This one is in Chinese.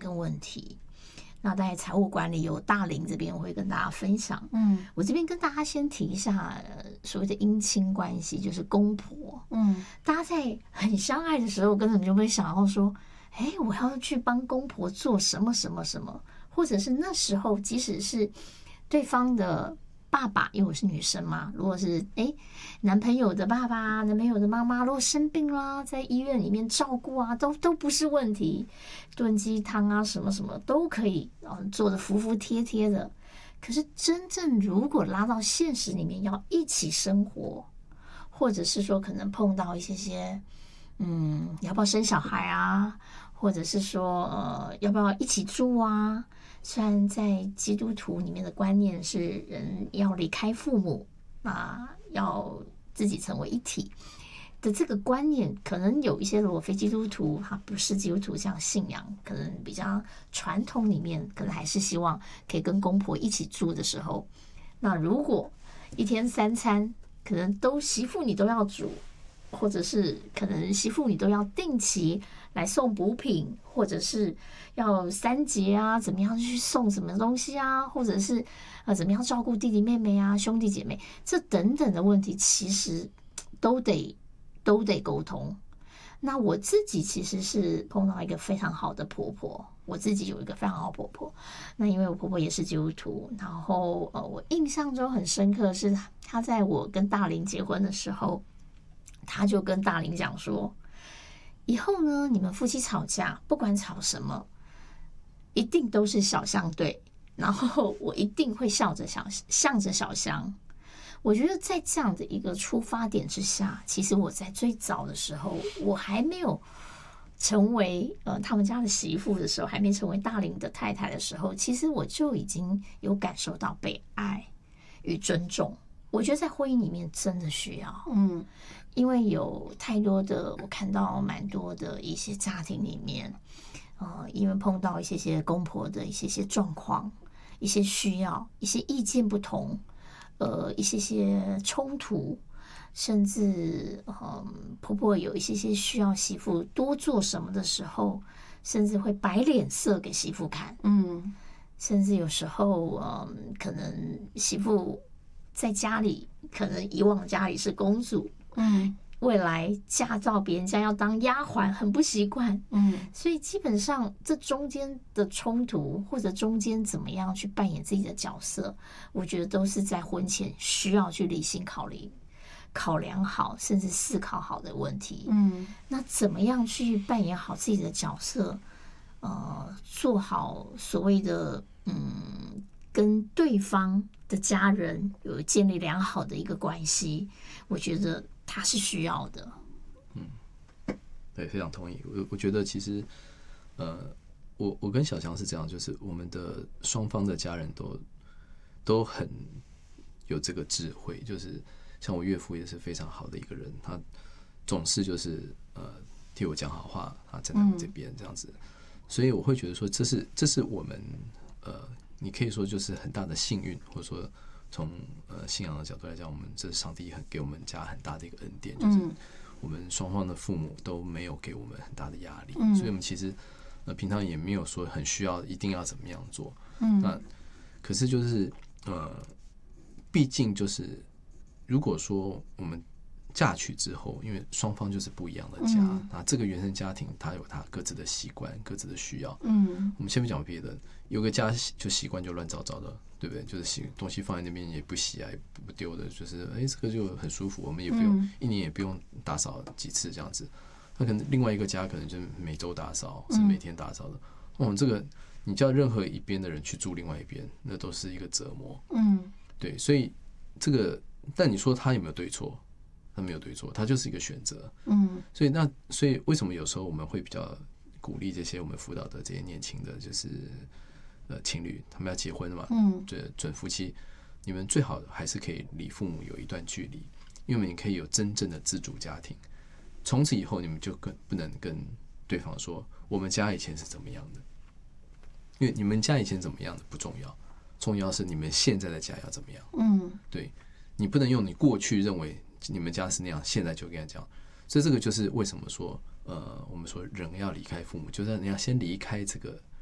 跟问题。那大概财务管理有大林这边我会跟大家分享。我这边跟大家先提一下所谓的姻亲关系，就是公婆。大家在很相爱的时候，根本就没想到说，我要去帮公婆做什么什么什么，或者是那时候即使是对方的爸爸，因为我是女生嘛，如果是男朋友的爸爸、男朋友的妈妈，如果生病啦，在医院里面照顾啊，都不是问题，炖鸡汤啊，什么什么都可以做得服服帖帖的。可是真正如果拉到现实里面，要一起生活，或者是说可能碰到一些要不要生小孩啊，或者是说要不要一起住啊？虽然在基督徒里面的观念是人要离开父母啊，要自己成为一体的这个观念，可能有一些如果非基督徒，他不是基督徒这样信仰，可能比较传统里面，可能还是希望可以跟公婆一起住的时候，那如果一天3餐可能都媳妇你都要煮，或者是可能媳妇你都要定期来送补品，或者是要3节啊，怎么样去送什么东西啊，或者是怎么样照顾弟弟妹妹啊、兄弟姐妹，这等等的问题，其实都得沟通。那我自己其实是碰到一个非常好的婆婆，我自己有一个非常好的婆婆。那因为我婆婆也是基督徒，然后我印象中很深刻的是，她在我跟大林结婚的时候，她就跟大林讲说，以后呢，你们夫妻吵架，不管吵什么，一定都是小香对，然后我一定会向着小香。我觉得在这样的一个出发点之下，其实我在最早的时候，我还没有成为他们家的媳妇的时候，还没成为大林的太太的时候，其实我就已经有感受到被爱与尊重。我觉得在婚姻里面真的需要，因为有太多的，我看到蛮多的一些家庭里面，因为碰到一些公婆的一些状况、一些需要、一些意见不同。一些冲突，甚至婆婆有一些需要媳妇多做什么的时候，甚至会摆脸色给媳妇看。甚至有时候可能媳妇在家里，可能以往家里是公主，未来嫁到别人家要当丫鬟，很不习惯。所以基本上这中间的冲突，或者中间怎么样去扮演自己的角色，我觉得都是在婚前需要去理性考量好，甚至思考好的问题。那怎么样去扮演好自己的角色，做好所谓的跟对方的家人有建立良好的一个关系，我觉得它是需要的。 对，非常同意。我觉得其实，我跟小强是这样，就是我们的双方的家人都很有这个智慧，就是像我岳父也是非常好的一个人，他总是就是替我讲好话，他站在我这边这样子，所以我会觉得说，这是我们你可以说就是很大的幸运，或者说从信仰的角度来讲，我们这上帝给我们家很大的一个恩典，就是我们双方的父母都没有给我们很大的压力，所以我们其实平常也没有说很需要一定要怎么样做。那可是就是毕竟就是如果说我们嫁娶之后，因为双方就是不一样的家，那这个原生家庭它有它各自的习惯、各自的需要。我们先不讲别的，有个家就习惯就乱糟糟的，对不对？就是东西放在那边也不洗啊，也不丢的，就是这个就很舒服，我们也不用一年也不用打扫几次这样子。那可能另外一个家可能就是每周打扫，是每天打扫的。这个你叫任何一边的人去住另外一边，那都是一个折磨。对，所以这个，但你说他有没有对错？他没有对错，他就是一个选择。所以为什么有时候我们会比较鼓励这些我们辅导的这些年轻的就是情侣，他们要结婚了嘛，准夫妻，你们最好还是可以离父母有一段距离，因为你可以有真正的自主家庭。从此以后，你们就不能跟对方说我们家以前是怎么样的，因为你们家以前怎么样的不重要，重要是你们现在的家要怎么样。对，你不能用你过去认为你们家是那样，现在就跟他讲。所以这个就是为什么说我们说人要离开父母，就是你要先离开这个